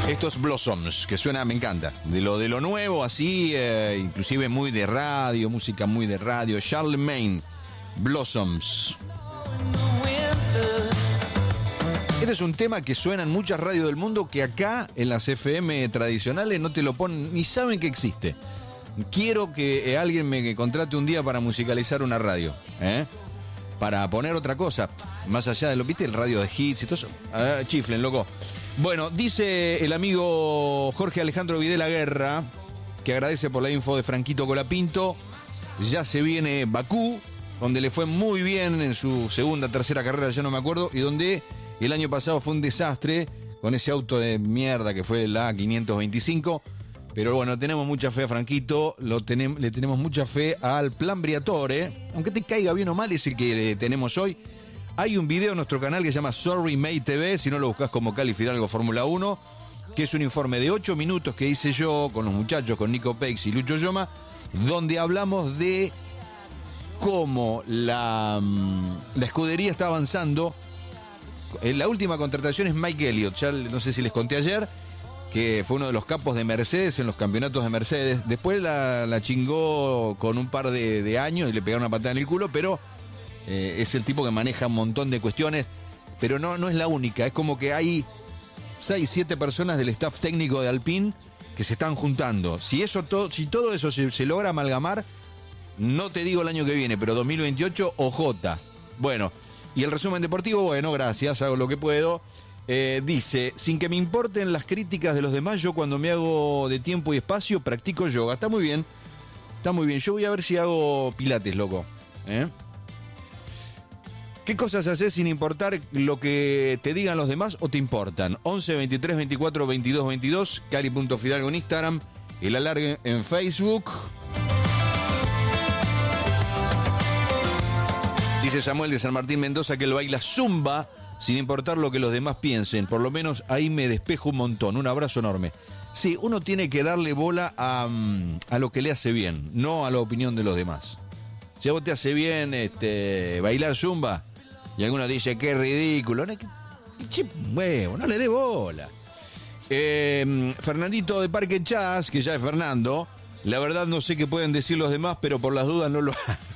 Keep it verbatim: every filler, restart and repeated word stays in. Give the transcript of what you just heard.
Estos Blossoms, que suena, me encanta. De lo de lo nuevo, así, eh, inclusive muy de radio, música muy de radio. Charlemagne, Blossoms. Este es un tema que suena en muchas radios del mundo que acá, en las F M tradicionales, no te lo ponen, ni saben que existe. Quiero que eh, alguien me contrate un día para musicalizar una radio, ¿eh? Para poner otra cosa, más allá de lo, ¿viste? El radio de hits y todo eso. Ah, chiflen, loco. Bueno, dice el amigo Jorge Alejandro Videla Guerra, que agradece por la info de Franquito Colapinto. Ya se viene Bakú, donde le fue muy bien en su segunda, tercera carrera, ya no me acuerdo, y donde el año pasado fue un desastre con ese auto de mierda que fue la quinientos veinticinco. Pero bueno, tenemos mucha fe a Franquito, lo tenem- le tenemos mucha fe al Plan Briatore, aunque te caiga bien o mal, es el que eh, tenemos hoy. Hay un video en nuestro canal que se llama Sorry May T V, si no lo buscas como Cali Fidalgo Fórmula uno, que es un informe de ocho minutos que hice yo con los muchachos, con Nico Peix y Lucho Yoma, donde hablamos de cómo la, la escudería está avanzando. La última contratación es Mike Elliott, ya no sé si les conté ayer, que fue uno de los capos de Mercedes en los campeonatos de Mercedes. Después la, la chingó con un par de, de años y le pegaron una patada en el culo, pero eh, es el tipo que maneja un montón de cuestiones, pero no, no es la única. Es como que hay seis, siete personas del staff técnico de Alpine que se están juntando. Si eso to, si todo eso se, se logra amalgamar, no te digo el año que viene, pero dos mil veintiocho, ojota. Bueno, y el resumen deportivo, bueno, gracias, hago lo que puedo. Eh, dice, sin que me importen las críticas de los demás, yo cuando me hago de tiempo y espacio practico yoga. Está muy bien, está muy bien. Yo voy a ver si hago pilates, loco. ¿Eh? ¿Qué cosas haces sin importar lo que te digan los demás o te importan? once, veintitrés, veinticuatro, veintidós, veintidós, cali punto fidalgo en Instagram, el alargue en Facebook. Dice Samuel de San Martín Mendoza que él baila zumba sin importar lo que los demás piensen. Por lo menos ahí me despejo un montón. Un abrazo enorme. Sí, uno tiene que darle bola a, a lo que le hace bien, no a la opinión de los demás. Si a vos te hace bien este, bailar zumba y alguno dice qué ridículo, no, che, huevo, no le dé bola. Eh, Fernandito de Parque Chas, que ya es Fernando, la verdad no sé qué pueden decir los demás, pero por las dudas no lo hagan.